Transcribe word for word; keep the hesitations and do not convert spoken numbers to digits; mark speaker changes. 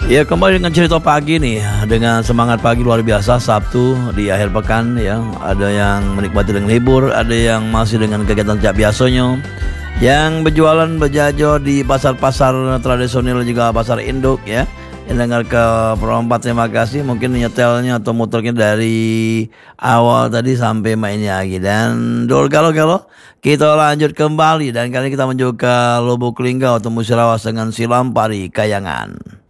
Speaker 1: Ya, kembali dengan cerita pagi nih, dengan semangat pagi luar biasa Sabtu di akhir pekan ya. Ada yang menikmati dengan libur, ada yang masih dengan kegiatan sejak biasanya. Yang berjualan berjajar di pasar-pasar tradisional juga pasar induk ya. Yang dengar ke perempat, terima kasih. Mungkin nyetelnya atau muternya dari awal tadi sampai mainnya lagi. Dan dol kalau-kalau kita lanjut kembali dan kali ini kita menuju ke Lubuk Linggau atau Musyawarah dengan Silampari Kayangan.